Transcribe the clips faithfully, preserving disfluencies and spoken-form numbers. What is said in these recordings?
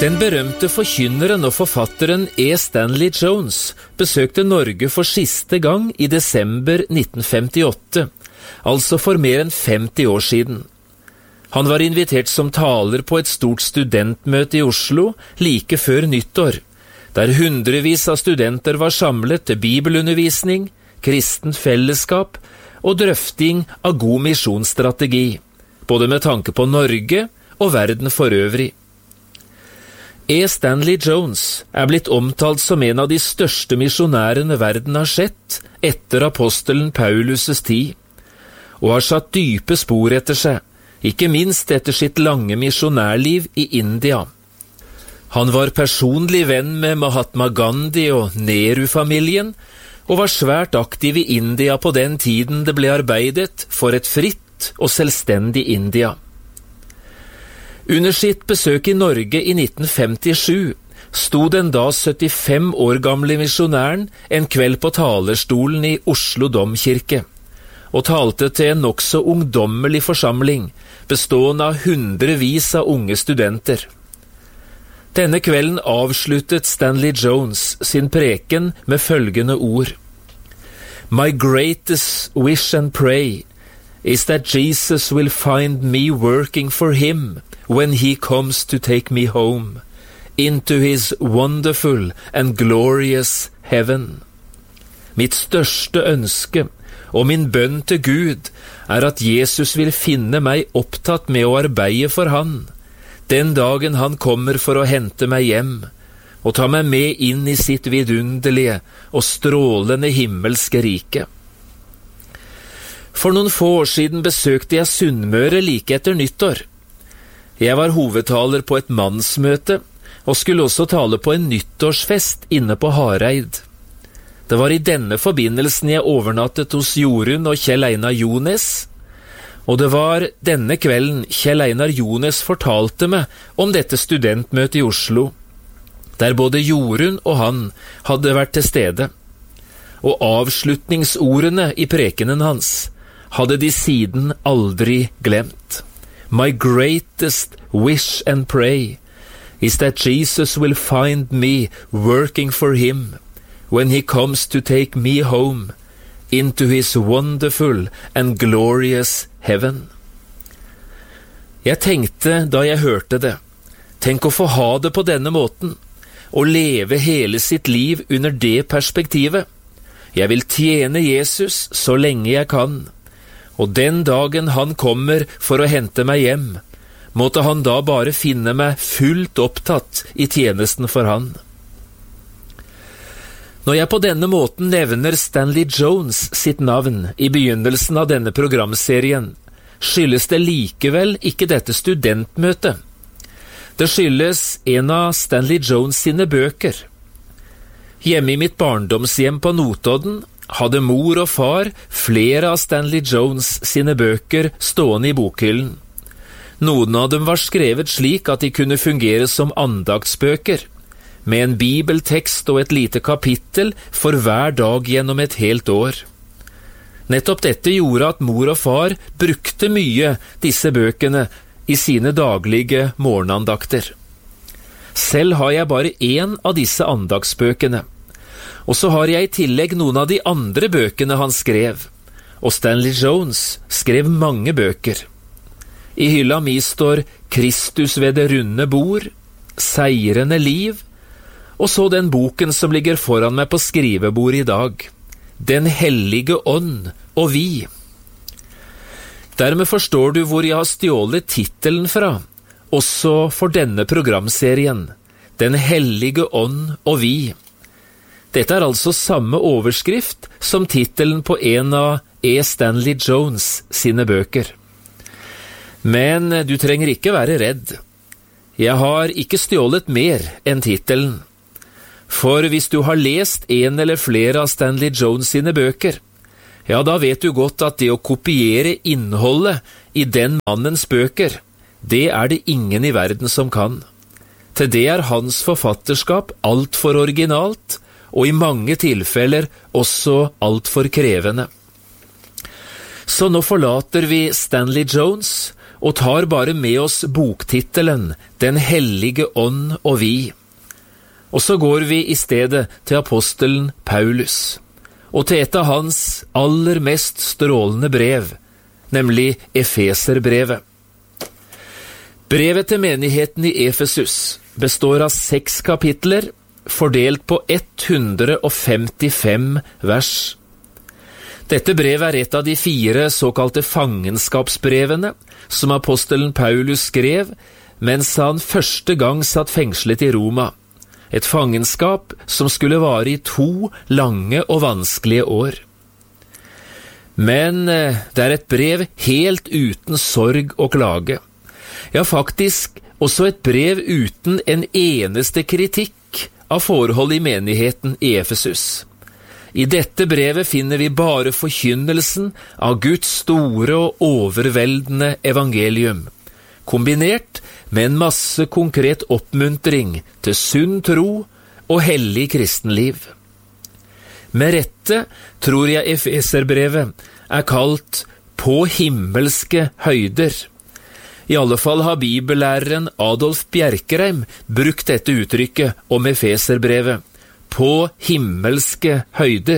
Den berømte forkynneren og forfatteren E. Stanley Jones besøkte Norge for siste gang i desember nitten femtiåtte, altså for mer enn femti år siden. Han var invitert som taler på et stort studentmøte i Oslo like før nyttår, der hundrevis av studenter var samlet til bibelundervisning, kristent fellesskap og drøfting av god misjonsstrategi, både med tanke på Norge og verden for øvrig. E. Stanley Jones er blitt omtalt som en av de største misjonærene verden har sett etter apostelen Paulus' tid, og har satt dype spor etter seg, ikke minst etter sitt lange misjonærliv i India. Han var personlig venn med Mahatma Gandhi og Nehru-familien, og var svært aktiv i India på den tiden det ble arbeidet for et fritt og selvstendig India. Under sitt besøk i Norge i nitten femtisju sto den da syttifem år gamle misjonæren en kveld på talerstolen i Oslo domkirke, og talte til en nok så ungdommelig forsamling, bestående av hundrevis av unge studenter. Denne kvelden avsluttet Stanley Jones sin preken med følgende ord: My greatest wish and pray is that Jesus will find me working for him when he comes to take me home into his wonderful and glorious heaven. Mitt største ønske og min bønn til Gud er at Jesus vil finne meg opptatt med å arbeide for han, den dagen han kommer for å hente meg hjem, og ta meg med inn i sitt vidunderlige og strålende himmelske rike. For noen få år siden besøkte jeg Sunnmøre like etter nyttår. Jeg var hovedtaler på et mannsmøte, og skulle også tale på en nyttårsfest inne på Hareid. Det var i denne forbindelsen jeg overnattet hos Jorunn og Kjell Einar Jones, og det var denne kvelden Kjell Einar Jones fortalte meg om dette studentmøtet i Oslo, der både Jorunn og han hadde vært til stede. Og avslutningsordene i prekenen hans hadde de siden aldri glemt. My greatest wish and pray is that Jesus will find me working for him when he comes to take me home into his wonderful and glorious heaven. Jeg tenkte da jeg hørte det, tenk å få ha det på denne måten, og leve hele sitt liv under det perspektivet. Jeg vil tjene Jesus så lenge jeg kan, og den dagen han kommer for å hente meg hjem, måtte han da bare finne meg fullt opptatt i tjenesten for han. Når jeg på denne måten nevner Stanley Jones sitt navn i begynnelsen av denne programserien, skyldes det likevel ikke dette studentmøtet. Det skyldes en av Stanley Jones sine bøker. Hjemme i mitt barndomshjem på Notodden hadde mor og far flere av Stanley Jones sine bøker stående i bokhyllen. Noen av dem var skrevet slik at de kunne fungere som andaktsbøker, med en bibeltekst og et lite kapittel for hver dag gjennom et helt år. Nettopp dette gjorde at mor og far brukte mye disse bøkene i sine daglige morgenandakter. Selv har jeg bare én av disse andaktsbøkene, og så har jeg i tillegg noen av de andre bøkene han skrev, og Stanley Jones skrev mange bøker. I hylla mi står Kristus ved det runde bord, Seirende liv, og så den boken som ligger foran meg på skrivebordet i dag, Den hellige ånd og vi. Dermed forstår du hvor jeg har stjålet titelen fra, også for denne programserien, Den hellige ånd og vi. Dette er altså samme overskrift som titelen på en av E. Stanley Jones sine bøker. Men du trenger ikke være redd. Jeg har ikke stjålet mer enn titelen. For hvis du har lest en eller flere av Stanley Jones sine bøker, ja, da vet du godt at det å kopiere innholdet i den mannens bøker, det er det ingen i verden som kan. Til det er hans forfatterskap alt for originalt, og i mange tilfeller også alt for krevende. Så nå forlater vi Stanley Jones og tar bare med oss boktitelen Den hellige ånd og vi. Og så går vi i stedet til apostelen Paulus, og til et av hans aller mest strålende brev, nemlig Efeserbrevet. Brevet til menigheten i Efesus består av seks kapitler, fordelt på hundre og femtifem vers. Dette brevet er et av de fire såkalte fangenskapsbrevene som apostelen Paulus skrev mens han første gang satt fengslet i Roma, et fangenskap som skulle vare i to lange og vanskelige år. Men det er et brev helt uten sorg og klage. Ja, faktisk også et brev uten en eneste kritikk av forhold i menigheten i Efesus. I dette brevet finner vi bare forkynnelsen av Guds store og overveldende evangelium, kombinert med en masse konkret oppmuntring til sunn tro og hellig kristenliv. Med rette tror jeg Efeserbrevet er kalt På himmelske høyder. I alle fall har bibellæreren Adolf Bjerkreim brukt dette uttrykket om Efeserbrevet, på himmelske høyder.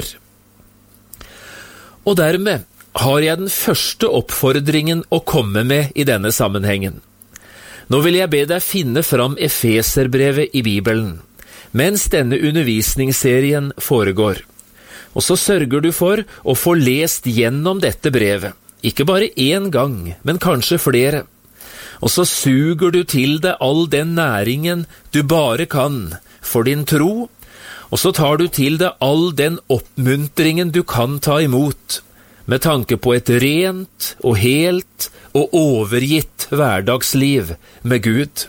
Og dermed har jeg den første oppfordringen å komme med i denne sammenhengen. Nå vil jeg be deg finne fram Efeserbrevet i Bibelen, mens denne undervisningsserien foregår. Og så sørger du for å få lest gjennom dette brevet, ikke bare én gang, men kanskje flere. Og så suger du til deg all den næringen du bare kan for din tro, og så tar du til deg all den oppmuntringen du kan ta imot, med tanke på et rent og helt og overgitt hverdagsliv med Gud.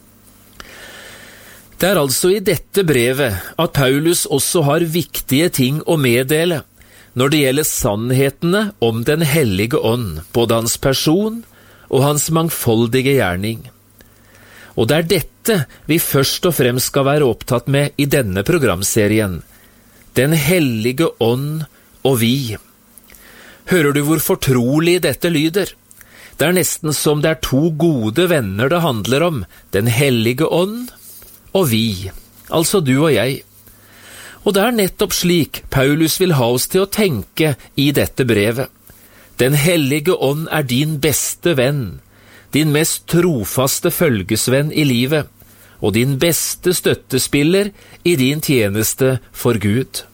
Det er altså i dette brevet at Paulus også har viktige ting å meddele når det gjelder sannhetene om den hellige ånd, både hans person og hans mangfoldige gjerning. Og det er dette vi først og fremst skal være opptatt med i denne programserien. Den hellige ånd og vi. Hører du hvor fortrolig dette lyder? Det er nesten som det er to gode venner det handler om, den hellige ånd og vi, altså du og jeg. Og det er nettopp slik Paulus vil ha oss til å tenke i dette brevet. Den hellige ånd er din beste venn, din mest trofaste følgesvenn i livet, og din beste støttespiller i din tjeneste for Gud.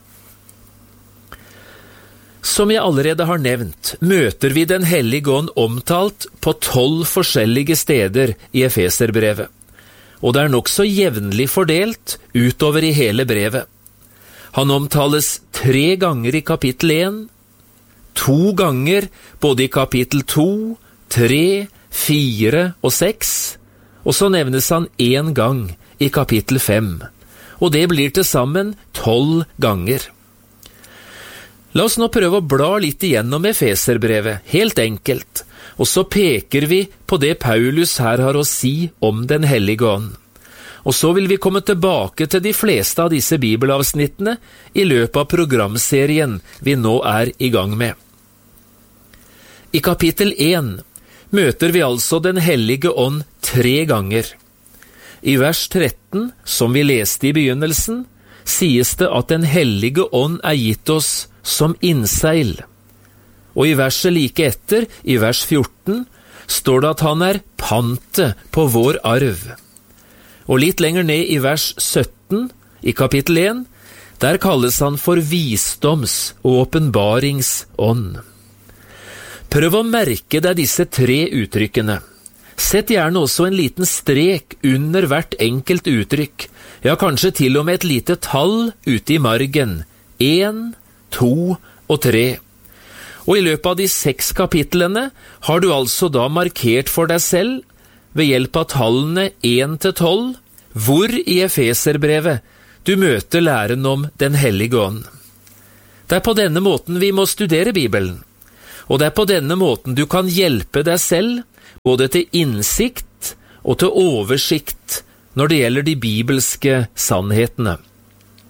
Som jeg allerede har nevnt, møter vi den hellige ånd omtalt på tolv forskjellige steder i Efeserbrevet, og det er nok så jevnlig fordelt utover i hele brevet. Han omtales tre ganger i kapittel én, to ganger både i kapittel to, tre, fire og seks, og så nevnes han en gang i kapittel fem, og det blir til sammen tolv ganger. La oss nå prøve å bla litt igjennom Efeserbrevet, helt enkelt, og så peker vi på det Paulus her har å si om den hellige ånd. Og så vil vi komme tilbake til de fleste av disse bibelavsnittene i løpet av programserien vi nå er i gang med. I kapittel én møter vi altså den hellige ånd tre ganger. I vers tretten, som vi leste i begynnelsen, sies det at den hellige ånd er gitt oss som innseil. Og i verset like etter, i vers fjorten, står det at han er pantet på vår arv. Og litt lenger ned i vers sytten, i kapittel én, der kalles han for visdoms- og åpenbaringsånd. Prøv å merke deg disse tre uttrykkene. Sett gjerne også en liten strek under hvert enkelt uttrykk, ja kanskje til og med et lite tall ute i margen, en, to og tre. Og i løpet av de seks kapitlene har du altså da markert for deg selv, ved hjelp av tallene en til tolv, hvor i Efeserbrevet du møter læren om den hellige ånd. Det er på denne måten vi må studere Bibelen. Og det er på denne måten du kan hjelpe deg selv, både til innsikt og til oversikt når det gjelder de bibelske sannhetene.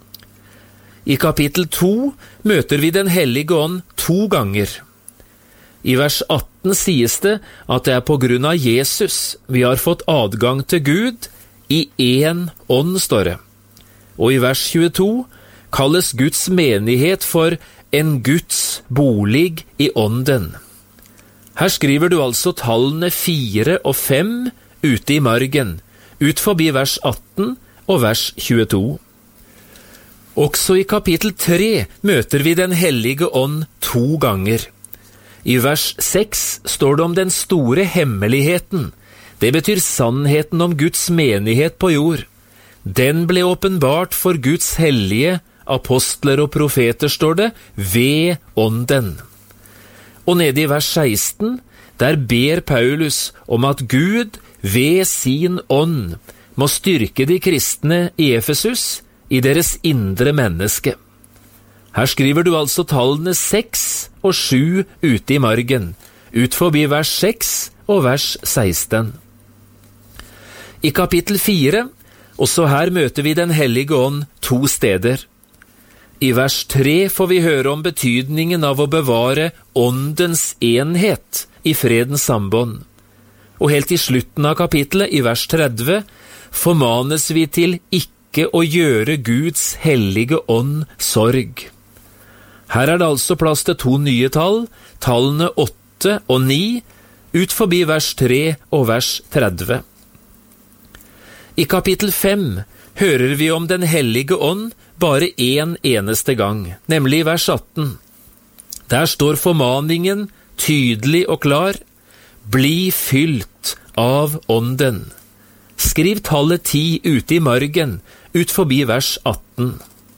I kapittel to møter vi den hellige ånd to ganger. I vers atten sies det at det er på grunn av Jesus vi har fått adgang til Gud i én ånd, står det. Og i vers tjueto kalles Guds menighet for en Guds bolig i ånden. Her skriver du altså tallene fire og fem ute i margen, ut forbi vers atten og vers tjueto. Også i kapittel tre møter vi Den hellige ånd to ganger. I vers seks står det om den store hemmeligheten. Det betyr sannheten om Guds menighet på jord. Den ble åpenbart for Guds hellige apostler og profeter, står det, ved ånden. Og nede i vers seksten, der ber Paulus om at Gud ved sin ånd må styrke de kristne i Efesus i deres indre menneske. Her skriver du altså tallene seks og sju ute i margen, ut forbi vers seks og vers seksten. I kapittel fire, også her møter vi Den hellige ånd to steder. I vers tre får vi høre om betydningen av å bevare åndens enhet i fredens sambånd. Og helt i slutten av kapittelet, i vers tretti, formanes vi til ikke å gjøre Guds hellige ånd sorg. Her er det altså plass til to nye tall, tallene åtte og ni, ut forbi vers tre og vers tretti. I kapittel fem hører vi om Den hellige ånd bare en eneste gang, nemlig i vers atten. Der står formaningen tydelig og klar: bli fylt av ånden. Skriv tallet ti ute i margen, ut forbi vers atten.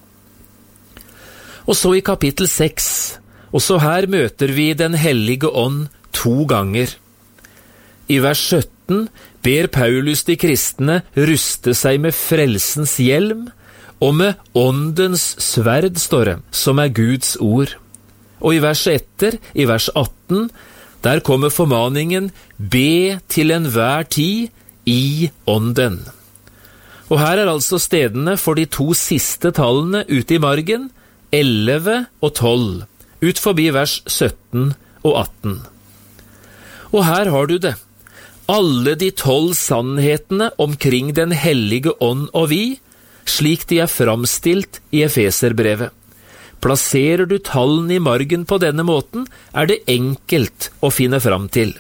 Og så i kapittel seks, også her møter vi Den hellige ånd to ganger. I vers sytten ber Paulus de kristne ruste seg med frelsens hjelm, og med åndens sverd, står det, som er Guds ord. Og i vers etter, i vers atten, der kommer formaningen be til enhver tid i ånden. Og her er altså stedene for de to siste tallene ute i margen, elleve og tolv, ut forbi vers sytten og atten. Og her har du det. Alle de tolv sannhetene omkring Den hellige ånd og vi, slik de er framstilt i Efeserbrevet. Plasserer du tallene i margen på denne måten, er det enkelt å finne fram til.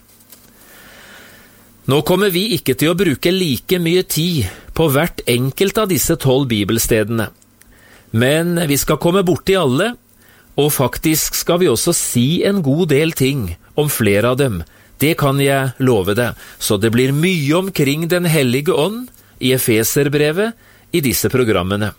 Nå kommer vi ikke til å bruke like mye tid på hvert enkelt av disse tolv bibelstedene, men vi skal komme borti alle, og faktisk skal vi også si en god del ting om flere av dem. Det kan jeg love deg, så det blir mye omkring Den hellige ånd i Efeserbrevet i disse programmene.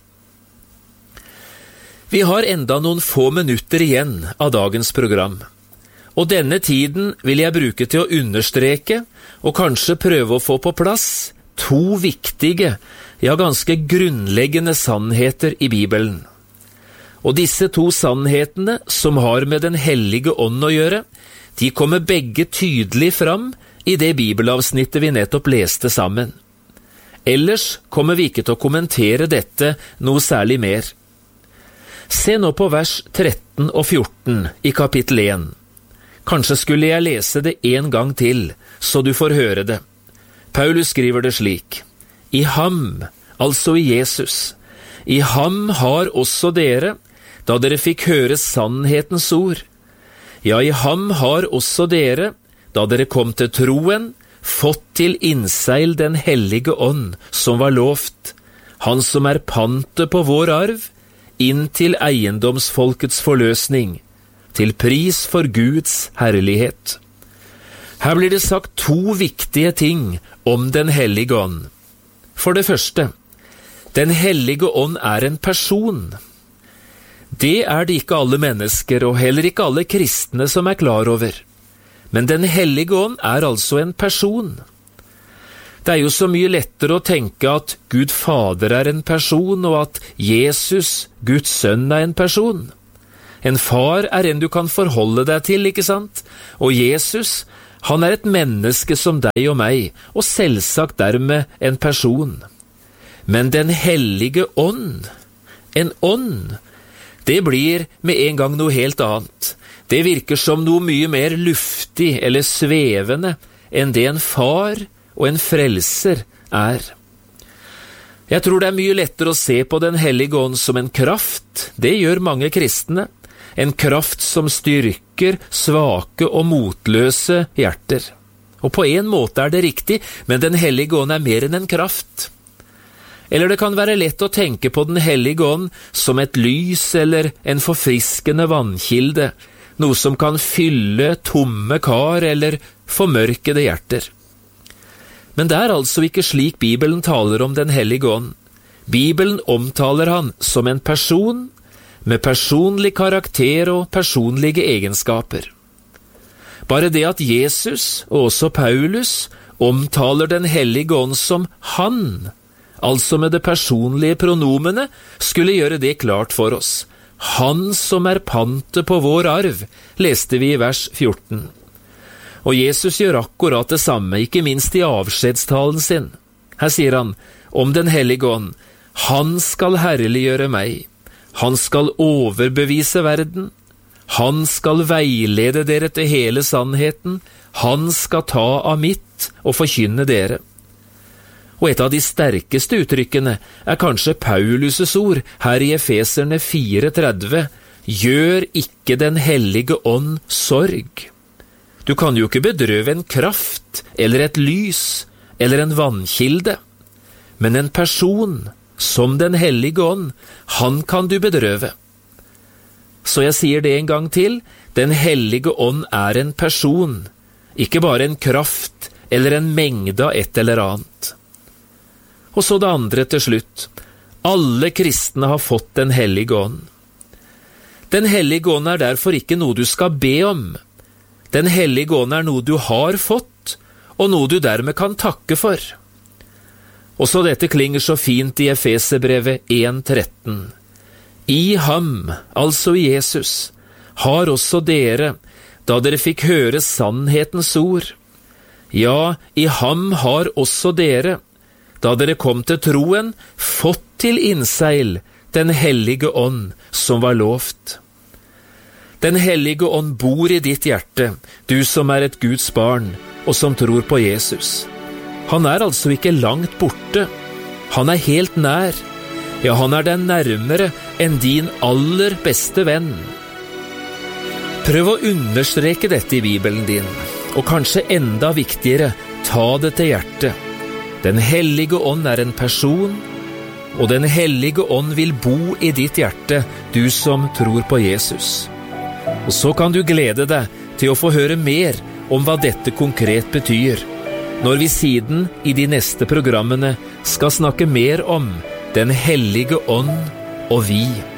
Vi har enda noen få minutter igjen av dagens program, og denne tiden vil jeg bruke til å understreke og kanskje prøve å få på plass to viktige, ja ganske grunnleggende sannheter i Bibelen. Og disse to sannhetene som har med Den hellige ånd å gjøre, de kommer begge tydelig fram i det bibelavsnittet vi nettopp leste sammen. Ellers kommer vi ikke til å kommentere dette noe særlig mer. Se nå på vers tretten og fjorten i kapittel én. Kanskje skulle jeg lese det en gang til, så du får høre det. Paulus skriver det slik: I ham, altså i Jesus, i ham har også dere, da dere fikk høre sannhetens ord, ja, i ham har også dere, da dere kom til troen, fått til innseil Den hellige ånd, som var lovt, han som er pantet på vår arv, inn til eiendomsfolkets forløsning, til pris for Guds herlighet. Her blir det sagt to viktige ting om Den hellige ånd. For det første, Den hellige ånd er en person. Det er det ikke alle mennesker, og heller ikke alle kristne som er klar over. Men Den hellige ånd er altså en person. Det er jo så mye lettere å tenke at Gud Fader er en person, og at Jesus, Guds sønn, er en person. En far er en du kan forholde deg til, ikke sant? Og Jesus, han er et menneske som deg og meg, og selvsagt dermed en person. Men Den hellige ånd, en ånd, det blir med en gang noe helt annet. Det virker som noe mye mer luftig eller svevende enn det en far og en frelser er. Jeg tror det er mye lettere å se på Den hellige ånd som en kraft. Det gjør mange kristne. En kraft som styrker svake og motløse hjerter. Og på en måte er det riktig, men Den hellige ånd er mer enn en kraft. Eller det kan være lett å tenke på Den hellige ånd som et lys eller en forfriskende vannkilde, noe som kan fylle tomme kar eller formørkede hjerter. Men det er altså ikke slik Bibelen taler om Den hellige ånd. Bibelen omtaler han som en person med personlig karakter og personlige egenskaper. Bare det at Jesus, og også Paulus, omtaler Den hellige ånd som han, altså med det personlige pronomene, skulle gjøre det klart for oss. Han som er pantet på vår arv, leste vi i vers fjorten. Og Jesus gjør akkurat det samme, ikke minst i avskjedstalen sin. Her sier han om Den hellige ånd: Han skal herliggjøre meg. Han skal overbevise verden. Han skal veilede dere til hele sannheten. Han skal ta av mitt og forkynne dere. Og et av de sterkeste uttrykkene er kanskje Paulus' ord her i Efeserne fire tretti. Gjør ikke Den hellige ånd sorg. Du kan jo ikke bedrøve en kraft, eller et lys, eller en vannkilde. Men en person, som Den hellige ånd, han kan du bedrøve. Så jeg sier det en gang til, Den hellige ånd er en person, ikke bare en kraft, eller en mengde av et eller annet. Og så det andre til slutt. Alle kristne har fått Den hellige ånd. Den hellige ånd er derfor ikke noe du skal be om. Den hellige ånd er noe du har fått, og noe du dermed kan takke for. Og så dette klinger så fint i Efeserbrevet en tretten. I ham, altså i Jesus, har også dere, da dere fikk høre sannhetens ord. Ja, i ham har også dere, da dere kom til troen, fått til innseil Den hellige ånd som var lovt. Den hellige ånd bor i ditt hjerte, du som er et Guds barn, og som tror på Jesus. Han er altså ikke langt borte. Han er helt nær. Ja, han er deg nærmere enn din aller beste venn. Prøv å understreke dette i Bibelen din, og kanskje enda viktigere, ta det til hjertet. Den hellige ånd er en person, og Den hellige ånd vil bo i ditt hjerte, du som tror på Jesus. Og så kan du glede deg til å få høre mer om hva dette konkret betyr, når vi siden i de neste programmene skal snakke mer om Den hellige ånd og vi.